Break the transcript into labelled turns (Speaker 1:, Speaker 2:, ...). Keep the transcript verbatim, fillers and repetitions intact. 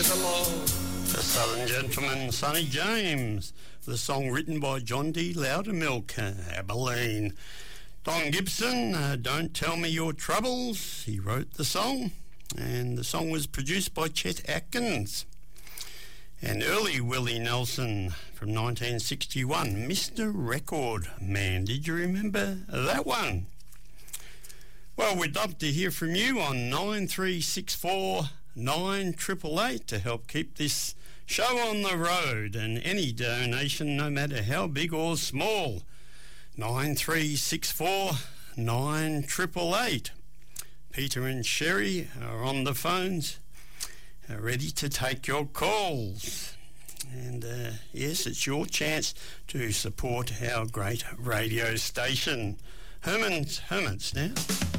Speaker 1: the law.
Speaker 2: The Southern Gentleman, Sonny James, the song written by John D. Loudermilk, Abilene. Don Gibson, uh, Don't Tell Me Your Troubles, he wrote the song, and the song was produced by Chet Atkins. And early Willie Nelson from nineteen sixty-one, Mister Record Man. Did you remember that one? Well, we'd love to hear from you on nine three six four nine eight eight eight to help keep this show on the road, and any donation, no matter how big or small, nine three six four nine eight eight eight. Peter and Sherry are on the phones, are ready to take your calls. And uh, yes, it's your chance to support our great radio station. Herman's Hermits now.